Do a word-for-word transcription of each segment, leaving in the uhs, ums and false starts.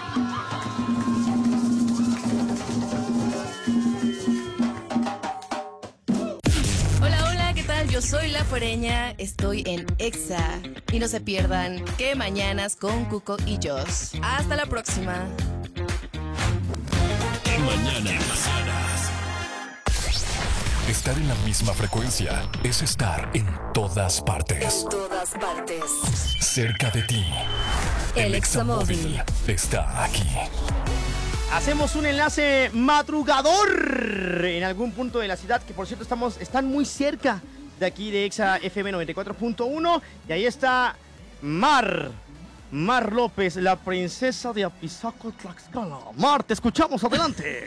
Yo soy La Fuereña, estoy en Exa. Y no se pierdan que mañanas con Cuco y Joss. Hasta la próxima. Mañanas. Estar en la misma frecuencia es estar en todas partes. En todas partes. Cerca de ti. El Examóvil está aquí. Hacemos un enlace madrugador en algún punto de la ciudad, que por cierto estamos, están muy cerca de aquí de Exa F M noventa y cuatro punto uno. Y ahí está Mar, Mar López, la princesa de Apizaco, Tlaxcala. Mar, te escuchamos, adelante.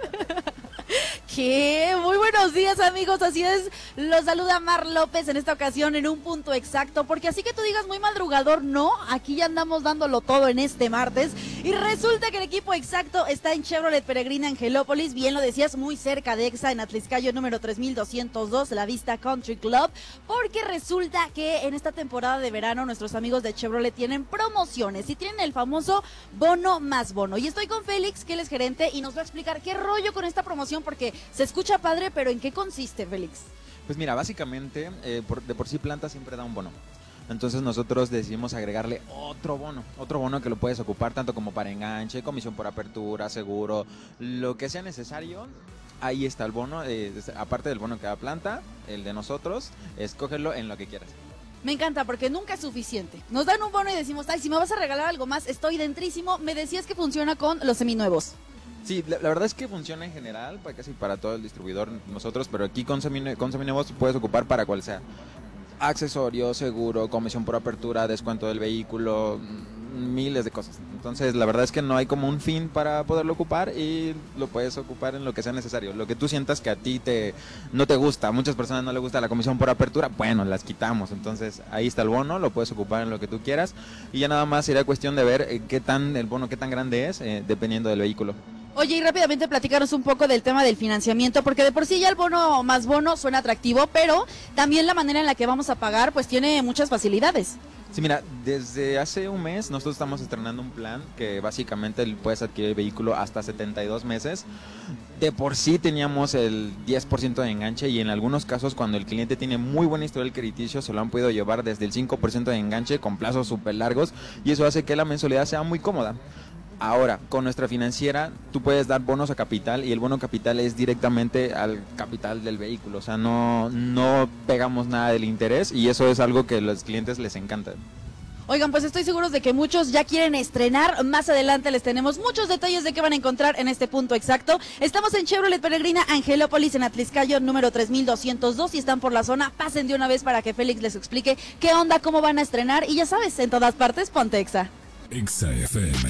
¿Qué? Muy buenos días, amigos, así es, los saluda Mar López en esta ocasión en un punto exacto, porque así que tú digas muy madrugador, no, aquí ya andamos dándolo todo en este martes, y resulta que el equipo exacto está en Chevrolet Peregrina Angelópolis, bien lo decías, muy cerca de Exa, en Atliscayo número tres mil doscientos dos, La Vista Country Club, porque resulta que en esta temporada de verano nuestros amigos de Chevrolet tienen promociones, y tienen el famoso bono más bono, y estoy con Félix, que él es gerente, y nos va a explicar qué rollo con esta promoción, porque se escucha padre, pero ¿en qué consiste, Félix? Pues mira, básicamente, eh, por, de por sí Planta siempre da un bono. Entonces nosotros decidimos agregarle otro bono, otro bono que lo puedes ocupar tanto como para enganche, comisión por apertura, seguro, lo que sea necesario. Ahí está el bono, eh, aparte del bono que da Planta, el de nosotros, escógelo en lo que quieras. Me encanta porque nunca es suficiente. Nos dan un bono y decimos, ay, si me vas a regalar algo más, estoy dentrísimo. Me decías que funciona con los seminuevos. Sí, la, la verdad es que funciona en general, para casi para todo el distribuidor nosotros, pero aquí con, semine, con seminuevos puedes ocupar para cual sea. Accesorio, seguro, comisión por apertura, descuento del vehículo, miles de cosas. Entonces la verdad es que no hay como un fin para poderlo ocupar y lo puedes ocupar en lo que sea necesario. Lo que tú sientas que a ti te no te gusta, a muchas personas no les gusta la comisión por apertura, bueno, las quitamos. Entonces ahí está el bono, lo puedes ocupar en lo que tú quieras y ya nada más sería cuestión de ver eh, qué tan el bono, qué tan grande es, eh, dependiendo del vehículo. Oye, y rápidamente platicaros un poco del tema del financiamiento, porque de por sí ya el bono más bono suena atractivo, pero también la manera en la que vamos a pagar pues tiene muchas facilidades. Sí, mira, desde hace un mes nosotros estamos estrenando un plan que básicamente puedes adquirir el vehículo hasta setenta y dos meses. De por sí teníamos el diez por ciento de enganche y en algunos casos cuando el cliente tiene muy buen historial crediticio se lo han podido llevar desde el cinco por ciento de enganche con plazos súper largos y eso hace que la mensualidad sea muy cómoda. Ahora, con nuestra financiera, tú puedes dar bonos a capital y el bono capital es directamente al capital del vehículo. O sea, no, no pegamos nada del interés y eso es algo que a los clientes les encanta. Oigan, pues estoy seguro de que muchos ya quieren estrenar. Más adelante les tenemos muchos detalles de qué van a encontrar en este punto exacto. Estamos en Chevrolet Peregrina Angelópolis, en Atliscayo número tres mil doscientos dos. Si están por la zona, pasen de una vez para que Félix les explique qué onda, cómo van a estrenar. Y ya sabes, en todas partes, ponte Exa. Exa F M.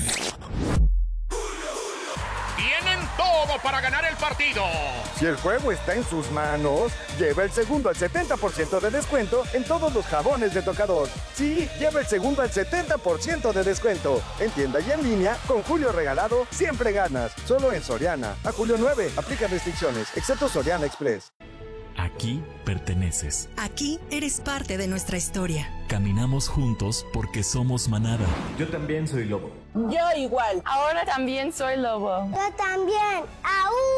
Tienen todo para ganar el partido. Si el juego está en sus manos, lleva el segundo al setenta por ciento de descuento en todos los jabones de tocador. Sí, lleva el segundo al setenta por ciento de descuento. En tienda y en línea, con Julio Regalado, siempre ganas. Solo en Soriana. A julio nueve, aplica restricciones, excepto Soriana Express. Aquí perteneces. Aquí eres parte de nuestra historia. Caminamos juntos porque somos manada. Yo también soy lobo. Yo igual. Ahora también soy lobo. Yo también. ¡Aú!